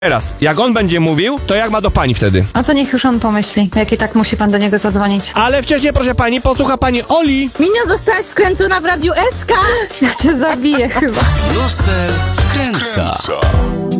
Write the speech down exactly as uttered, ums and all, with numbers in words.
Teraz, jak on będzie mówił, to jak ma do pani wtedy? A to niech już on pomyśli, jak i tak musi pan do niego zadzwonić. Ale wcześniej, proszę pani, posłucha pani Oli. Minia, zostałaś skręcona w Radiu S K. Ja cię zabiję chyba. Losel wkręca.